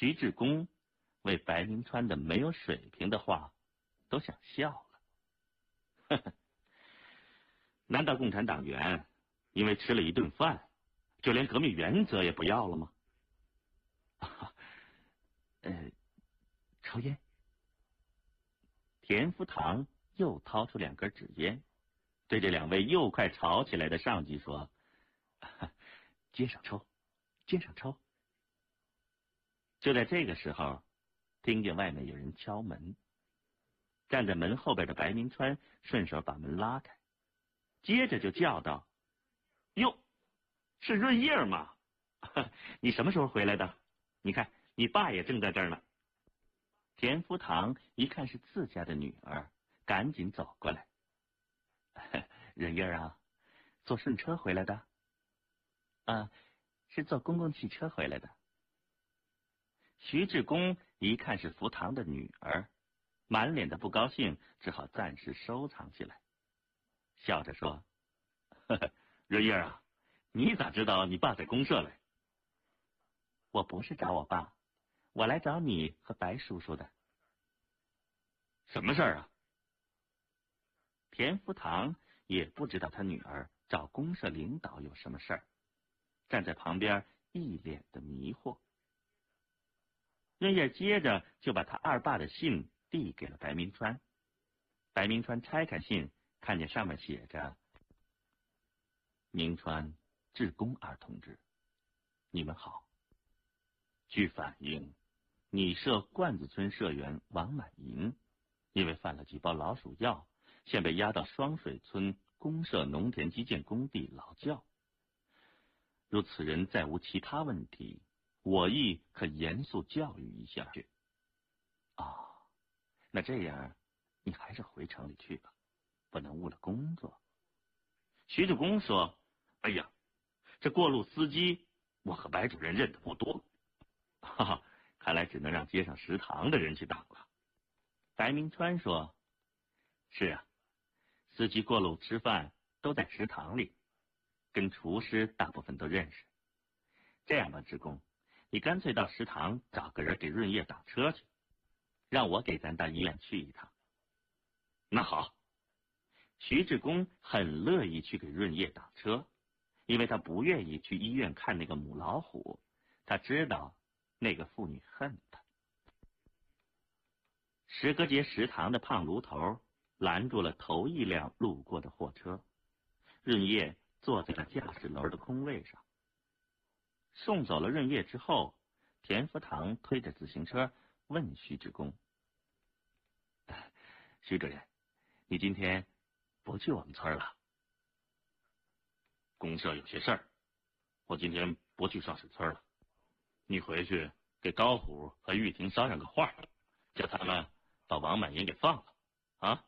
徐志公为白明川的没有水平的话都想笑了。呵呵，难道共产党员因为吃了一顿饭，就连革命原则也不要了吗？抽烟。田福堂又掏出2根纸烟，对这2位又快吵起来的上级说：“街上抽，街上抽。”就在这个时候，听见外面有人敲门。站在门后边的白明川顺手把门拉开，接着就叫道：“哟，是润叶吗？你什么时候回来的？你看，你爸也正在这儿呢。”田福堂一看是自家的女儿，赶紧走过来：“润叶啊，坐顺车回来的？”“是坐公共汽车回来的。”徐志公一看是福堂的女儿，满脸的不高兴，只好暂时收藏起来，笑着说：“润叶啊，你咋知道你爸在公社嘞？”“我不是找我爸，我来找你和白叔叔的。”“什么事儿啊？”田福堂也不知道他女儿找公社领导有什么事儿，站在旁边一脸的迷惑。润叶接着就把他二爸的信递给了白明川。白明川拆开信，看见上面写着：“明川志公二同志，你们好。据反映，你社罐子村社员王满银因为犯了几包老鼠药，现被押到双水村公社农田基建工地劳教。如此人再无其他问题，我亦可严肃教育一下去。”“那这样你还是回城里去吧，不能误了工作。”徐志公说：“哎呀，这过路司机我和白主任认得不多，看来只能让街上食堂的人去当了。”白明川说：“是啊，司机过路吃饭都在食堂里，跟厨师大部分都认识。这样吧，志公，你干脆到食堂找个人给润叶打车去，让我给咱到医院去一趟。”“那好。”徐志公很乐意去给润叶打车，因为他不愿意去医院看那个母老虎，他知道那个妇女恨他。石歌节食堂的胖炉头拦住了头一辆路过的货车，润叶坐在了驾驶楼的空位上。送走了润叶之后，田福堂推着自行车问徐志公：“徐主任，你今天不去我们村了？”“公社有些事儿，我今天不去双水村了。你回去给高虎和玉婷捎上个话，叫他们把王满银给放了啊。”“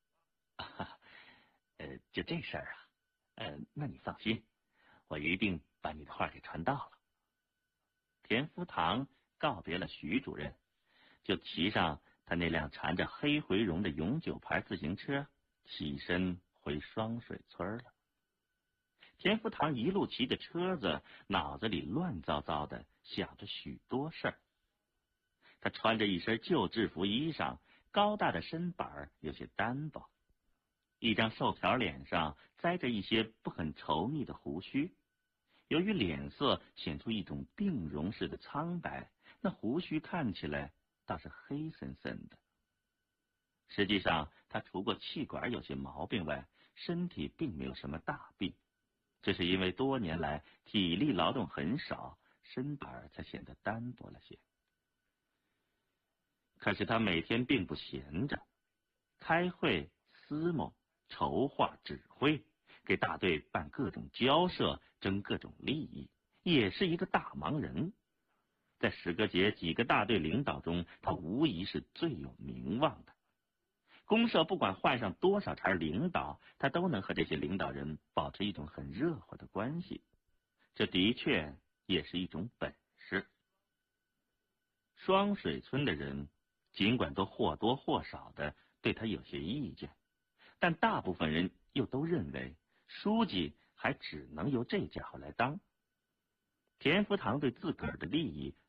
就这事儿啊？那你放心，我一定把你的话给传到了。”田福堂告别了徐主任，就骑上他那辆缠着黑回绒的永久牌自行车，起身回双水村了。田福堂一路骑着车子，脑子里乱糟糟的想着许多事儿。他穿着一身旧制服衣裳，高大的身板有些单薄，一张瘦条脸上栽着一些不很稠密的胡须，由于脸色显出一种病容似的苍白，那胡须看起来倒是黑森森的。实际上他除过气管有些毛病外，身体并没有什么大病，这是因为多年来体力劳动很少，身板才显得单薄了些。可是他每天并不闲着，开会、思谋、筹划、指挥，给大队办各种交涉，争各种利益，也是一个大忙人。在石歌节几个大队领导中，他无疑是最有名望的。公社不管换上多少茬领导，他都能和这些领导人保持一种很热火的关系，这的确也是一种本事。双水村的人尽管都或多或少的对他有些意见，但大部分人又都认为书记还只能由这家伙来当。田福堂对自个儿的利益